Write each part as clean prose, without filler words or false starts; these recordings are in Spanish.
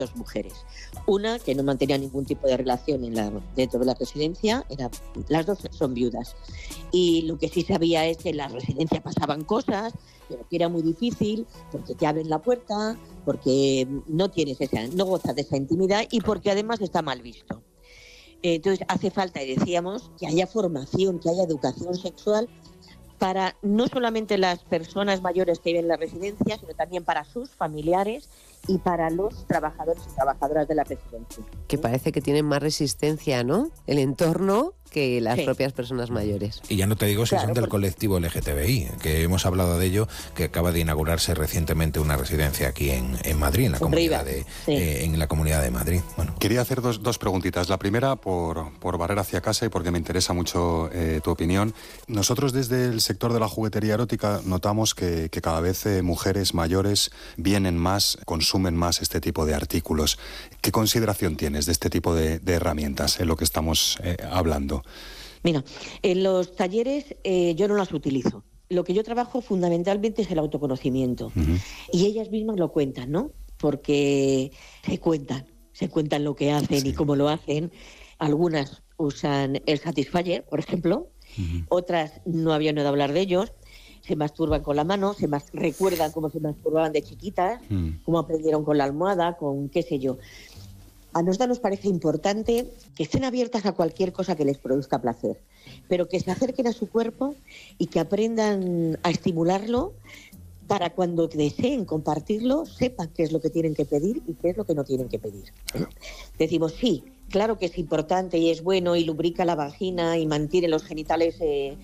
dos mujeres. Una que no mantenía ningún tipo de relación dentro de la residencia, las dos son viudas. Y lo que sí sabía es que en la residencia pasaban cosas, pero que era muy difícil porque te abren la puerta, porque no gozas de esa intimidad y porque además está mal visto. Entonces hace falta, y decíamos, que haya formación, que haya educación sexual para no solamente las personas mayores que viven en la residencia, sino también para sus familiares y para los trabajadores y trabajadoras de la residencia. Que parece que tienen más resistencia, ¿no?, el entorno, que las propias personas mayores. Y ya no te digo si son del colectivo LGTBI, que hemos hablado de ello, que acaba de inaugurarse recientemente una residencia aquí en Madrid, en la comunidad de Madrid. Bueno. Quería hacer dos preguntitas. La primera, por barrer hacia casa y porque me interesa mucho tu opinión. Nosotros desde el sector de la juguetería erótica notamos que cada vez mujeres mayores vienen más, consumen más este tipo de artículos. ¿Qué consideración tienes de este tipo de herramientas en lo que estamos hablando? Mira, en los talleres yo no las utilizo. Lo que yo trabajo fundamentalmente es el autoconocimiento. Uh-huh. Y ellas mismas lo cuentan, ¿no? Porque se cuentan lo que hacen y cómo lo hacen. Algunas usan el Satisfyer, por ejemplo. Uh-huh. Otras no habían oído hablar de ellos. Se masturban con la mano, recuerdan cómo se masturbaban de chiquitas, cómo aprendieron con la almohada, con qué sé yo. A nosotros nos parece importante que estén abiertas a cualquier cosa que les produzca placer, pero que se acerquen a su cuerpo y que aprendan a estimularlo para cuando deseen compartirlo, sepan qué es lo que tienen que pedir y qué es lo que no tienen que pedir. Decimos, sí, claro que es importante y es bueno y lubrica la vagina y mantiene los genitales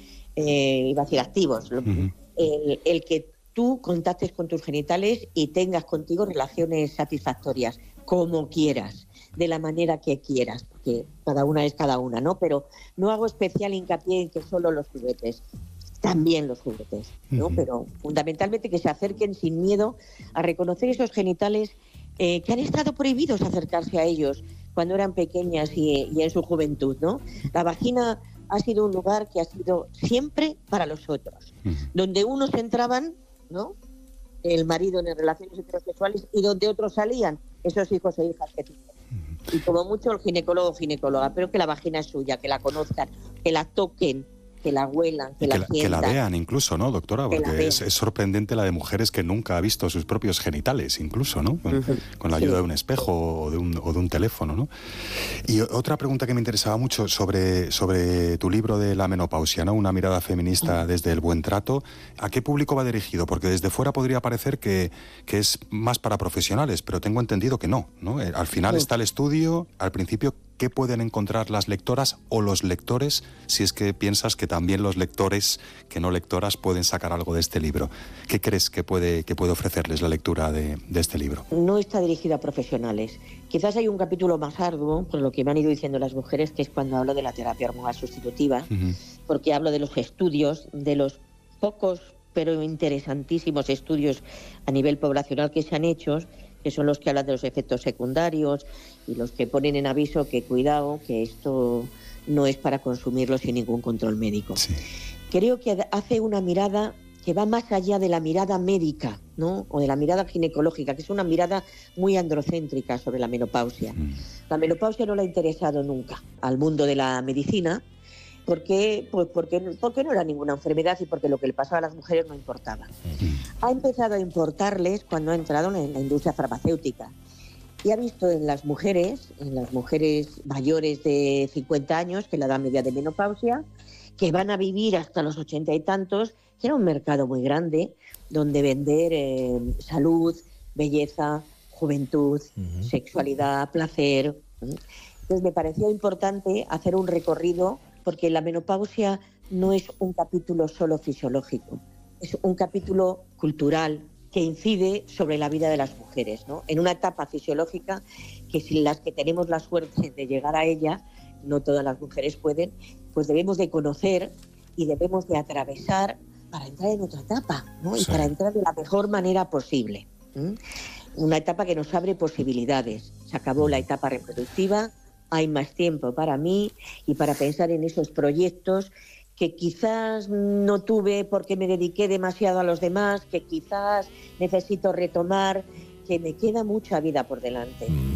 activos. Uh-huh. El que tú contactes con tus genitales y tengas contigo relaciones satisfactorias, como quieras, de la manera que quieras, porque cada una es cada una, ¿no? Pero no hago especial hincapié en que solo los juguetes, también los juguetes, ¿no? Uh-huh. Pero fundamentalmente que se acerquen sin miedo a reconocer esos genitales que han estado prohibidos acercarse a ellos cuando eran pequeñas y en su juventud, ¿no? La vagina ha sido un lugar que ha sido siempre para los otros, uh-huh, donde unos entraban, ¿no?, el marido en relaciones heterosexuales, y donde otros salían, esos hijos e hijas que tienen. Uh-huh. Y como mucho el ginecólogo o ginecóloga, pero que la vagina es suya, que la conozcan, que la toquen, que la huelan, que la sientan. Que la vean incluso, ¿no, doctora? Porque es sorprendente la de mujeres que nunca ha visto sus propios genitales, incluso, ¿no? Con la ayuda de un espejo o de un teléfono, ¿no? Y otra pregunta que me interesaba mucho sobre tu libro de la menopausia, ¿no? Una mirada feminista desde el buen trato. ¿A qué público va dirigido? Porque desde fuera podría parecer que es más para profesionales, pero tengo entendido que no, ¿no? Al final está el estudio, al principio, ¿qué pueden encontrar las lectoras o los lectores, si es que piensas que también los lectores, que no lectoras, pueden sacar algo de este libro? ¿Qué crees que puede ofrecerles la lectura de este libro? No está dirigido a profesionales. Quizás hay un capítulo más arduo, por lo que me han ido diciendo las mujeres, que es cuando hablo de la terapia hormonal sustitutiva, uh-huh, porque hablo de los estudios, de los pocos pero interesantísimos estudios a nivel poblacional que se han hecho, que son los que hablan de los efectos secundarios y los que ponen en aviso que cuidado, que esto no es para consumirlo sin ningún control médico. Sí. Creo que hace una mirada que va más allá de la mirada médica, ¿no?, o de la mirada ginecológica, que es una mirada muy androcéntrica sobre la menopausia. La menopausia no le ha interesado nunca al mundo de la medicina. ¿Por qué? Pues porque no era ninguna enfermedad y porque lo que le pasaba a las mujeres no importaba. Ha empezado a importarles cuando ha entrado en la industria farmacéutica y ha visto en las mujeres mayores de 50 años, que es la edad media de menopausia, que van a vivir hasta los 80 y tantos, que era un mercado muy grande donde vender salud, belleza, juventud, uh-huh, sexualidad, placer. Entonces me pareció importante hacer un recorrido, porque la menopausia no es un capítulo solo fisiológico, es un capítulo cultural que incide sobre la vida de las mujeres, ¿no? En una etapa fisiológica que si las que tenemos la suerte de llegar a ella, no todas las mujeres pueden, pues debemos de conocer y debemos de atravesar para entrar en otra etapa, ¿no? Sí. Y para entrar de la mejor manera posible. Una etapa que nos abre posibilidades. Se acabó la etapa reproductiva, hay más tiempo para mí y para pensar en esos proyectos que quizás no tuve porque me dediqué demasiado a los demás, que quizás necesito retomar que me queda mucha vida por delante.